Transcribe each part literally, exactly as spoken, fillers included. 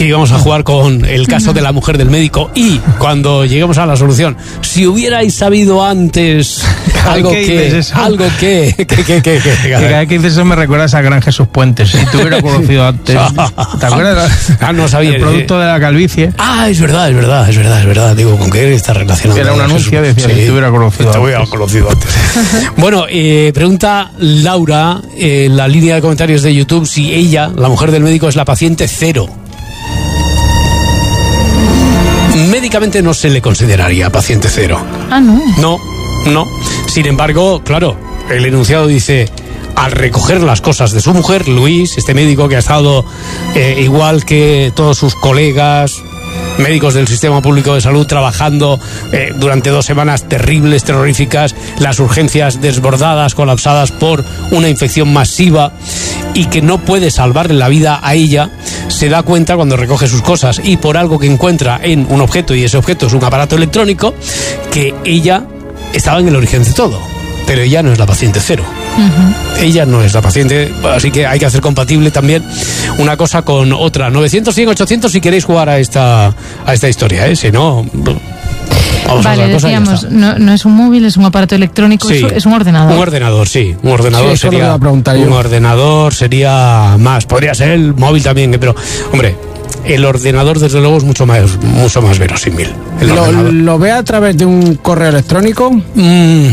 Y vamos a jugar con el caso de la mujer del médico. Y cuando lleguemos a la solución, si hubierais sabido antes algo que, algo que, que, que, que, que, que cada vez que dices eso me recuerdas a Gran Jesús Puentes. Si te hubiera conocido antes, ¿te acuerdas? Ah, no sabía. El producto de la calvicie. Ah, es verdad, es verdad, es verdad, es verdad. Digo, ¿con qué está relacionado? Era un anuncio, decía, sí, si te hubiera conocido te antes. hubiera conocido antes. Bueno, eh, pregunta Laura en la línea de comentarios de YouTube si ella, la mujer del médico, es la paciente cero. Médicamente no se le consideraría paciente cero. Ah, no. No, no. Sin embargo, claro, el enunciado dice: al recoger las cosas de su mujer, Luis, este médico que ha estado eh, igual que todos sus colegas médicos del sistema público de salud trabajando eh, durante dos semanas terribles, terroríficas, las urgencias desbordadas, colapsadas por una infección masiva, y que no puede salvarle la vida a ella, se da cuenta cuando recoge sus cosas y por algo que encuentra en un objeto, y ese objeto es un aparato electrónico, que ella estaba en el origen de todo. Pero ella no es la paciente cero. Uh-huh. Ella no es la paciente, así que hay que hacer compatible también una cosa con otra. novecientos, cien, ochocientos si queréis jugar a esta a esta historia, ¿eh? Si no, vamos vale, a otra cosa. Decíamos, no, no es un móvil, es un aparato electrónico, sí, es, es un ordenador. Un ordenador, sí. Un ordenador sí, sería. Un ordenador sería más. Podría ser el móvil también, pero, hombre, el ordenador desde luego es mucho más mucho más verosímil. ¿Lo, ¿Lo ve a través de un correo electrónico? Mm.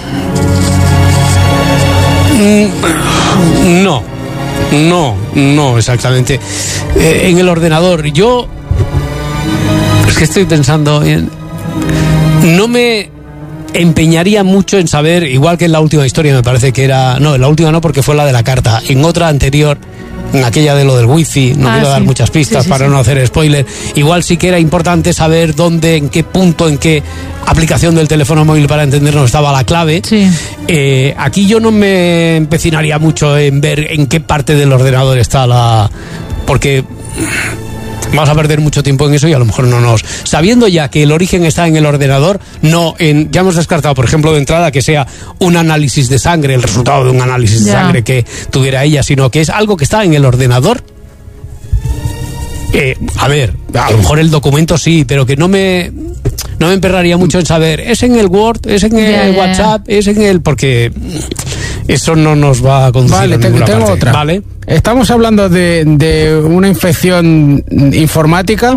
No, no, no exactamente. Eh, en el ordenador, yo es que estoy pensando en, no me empeñaría mucho en saber, igual que en la última historia me parece que era, no, en la última no porque fue la de la carta, en otra anterior, en aquella de lo del wifi, no ah, quiero sí. dar muchas pistas sí, sí, para sí. no hacer spoiler, igual sí que era importante saber dónde, en qué punto, en qué aplicación del teléfono móvil para entendernos estaba la clave. Sí. Eh, aquí yo no me empecinaría mucho en ver en qué parte del ordenador está la... porque vamos a perder mucho tiempo en eso y a lo mejor no nos... Sabiendo ya que el origen está en el ordenador, no en... Ya hemos descartado, por ejemplo, de entrada que sea un análisis de sangre, el resultado de un análisis ya. de sangre que tuviera ella, sino que es algo que está en el ordenador. Eh, a ver, a lo mejor el documento sí, pero que no me... No me emperraría mucho en saber, es en el Word, es en el yeah, yeah. WhatsApp, es en el... Porque eso no nos va a conducir vale, a ninguna tengo parte. Otra. Vale. Estamos hablando de, de una infección informática.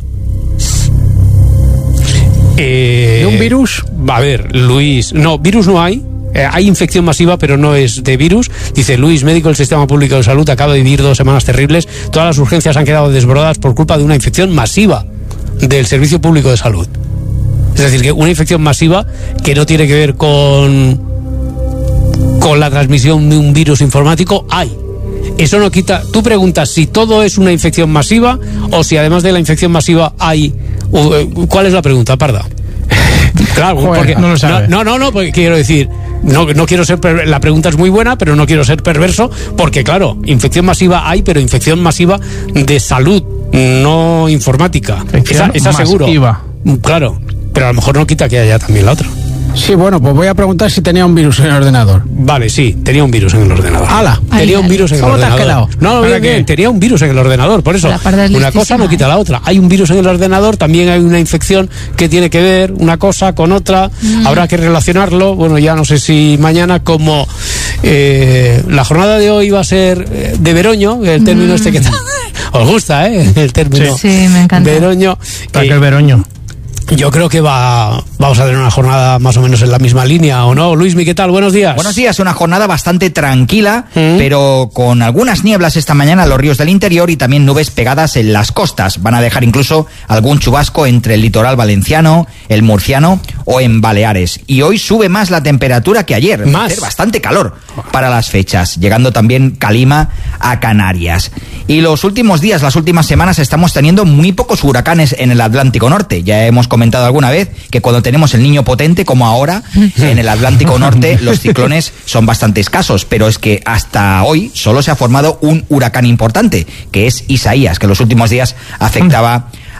Eh, ¿De un virus? A ver, Luis... No, virus no hay. Eh, hay infección masiva, pero no es de virus. Dice Luis, médico del Sistema Público de Salud, acaba de vivir dos semanas terribles. Todas las urgencias han quedado desbordadas por culpa de una infección masiva del Servicio Público de Salud. Es decir, que una infección masiva que no tiene que ver con con la transmisión de un virus informático, hay. Eso no quita... Tú preguntas si todo es una infección masiva o si además de la infección masiva hay... ¿Cuál es la pregunta, Parda? Claro, Joder, porque... No lo sabe. No, no, no, porque quiero decir... No, no quiero ser... Per- la pregunta es muy buena, pero no quiero ser perverso, porque claro, infección masiva hay, pero infección masiva de salud, no informática. Esa, esa seguro. Claro, pero a lo mejor no quita que haya también la otra. Sí, bueno, pues voy a preguntar si tenía un virus en el ordenador. Vale, sí, tenía un virus en el ordenador. ¡Hala! Tenía un virus en el ¿Cómo ordenador. te has quedado? No, bien, bien, tenía un virus en el ordenador, por eso. Una cosa no quita la otra. Hay un virus en el ordenador, también hay una infección que tiene que ver una cosa con otra. Mm. Habrá que relacionarlo. Bueno, ya no sé si mañana, como eh, la jornada de hoy va a ser eh, de veroño, el término mm. este que está... Os gusta, ¿eh? El término. Sí, sí, me encanta. Veroño. ¿Para qué el veroño? Yo creo que va, vamos a tener una jornada más o menos en la misma línea, ¿o no? Luismi, ¿qué tal? Buenos días. Buenos días, una jornada bastante tranquila, ¿Mm? pero con algunas nieblas esta mañana en los ríos del interior y también nubes pegadas en las costas. Van a dejar incluso algún chubasco entre el litoral valenciano, el murciano o en Baleares. Y hoy sube más la temperatura que ayer. Más. Va a hacer bastante calor para las fechas, llegando también calima a Canarias. Y los últimos días, las últimas semanas, estamos teniendo muy pocos huracanes en el Atlántico Norte. Ya hemos comentado alguna vez que cuando tenemos el niño potente, como ahora, en el Atlántico Norte, los ciclones son bastante escasos. Pero es que hasta hoy solo se ha formado un huracán importante, que es Isaías, que en los últimos días afectaba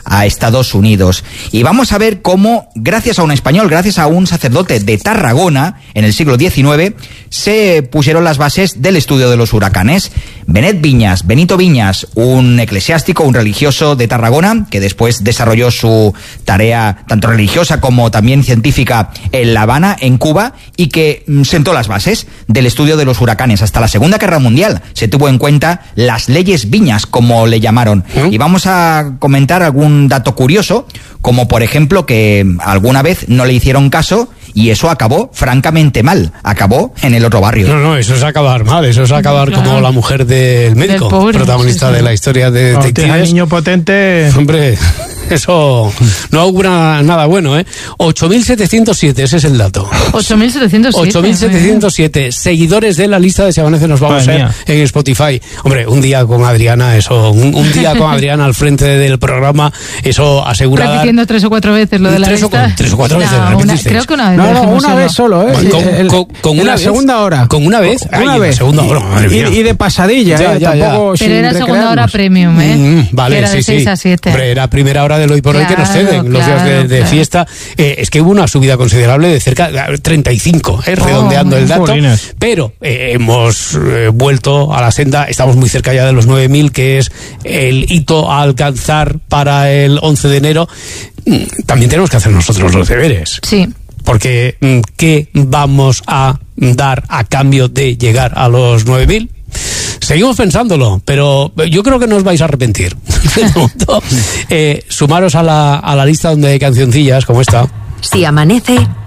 a Estados Unidos. Y vamos a ver cómo, gracias a un español, gracias a un sacerdote de Tarragona, en el siglo diecinueve, se pusieron las bases del estudio de los huracanes. Benet Viñas, Benito Viñas, un eclesiástico, un religioso de Tarragona, que después desarrolló su tarea tanto religiosa como también científica en La Habana, en Cuba, y que sentó las bases del estudio de los huracanes. Hasta la Segunda Guerra Mundial se tuvo en cuenta las leyes Viñas, como le llamaron. ¿Eh? Y vamos a comentar algún dato curioso, como por ejemplo que alguna vez no le hicieron caso y eso acabó francamente mal, acabó en el otro barrio. No, no, eso es acabar mal, eso es acabar claro. como la mujer del médico, del pobre, protagonista sí, sí. de la historia de no, detectives. Niño potente. Hombre, eso no augura nada bueno, ¿eh? ocho mil setecientos siete, ese es el dato. ocho mil setecientos siete. ocho mil setecientos siete seguidores de la lista de Se Amanece nos vamos Madre a ver en Spotify. Hombre, un día con Adriana, eso, un, un día con Adriana al frente del programa, eso asegura... Repitiendo tres o cuatro veces lo de la tres lista. O, tres o cuatro no, veces, una, creo que una vez. No, no, una solo. vez solo, ¿eh? Con, el, con, con una la vez, segunda hora. Con una vez. Con una Ay, vez. Segunda hora, madre mía. Y, y de pasadilla, ya, ¿eh? Ya, Tampoco ya. Pero era segunda hora premium, ¿eh? Mm, vale, era sí, de seis sí. a siete. Hombre, era primera hora del hoy por claro, hoy que nos ceden los claro, días de, de claro. fiesta. Eh, es que hubo una subida considerable de cerca de treinta y cinco, eh, redondeando oh, el dato. Jolines. Pero eh, hemos eh, vuelto a la senda, estamos muy cerca ya de los nueve mil, que es el hito a alcanzar para el once de enero. También tenemos que hacer nosotros los deberes. Sí. Porque, ¿qué vamos a dar a cambio de llegar a los nueve mil? Seguimos pensándolo, pero yo creo que no os vais a arrepentir. eh, sumaros a la, a la lista donde hay cancioncillas como esta. Si amanece,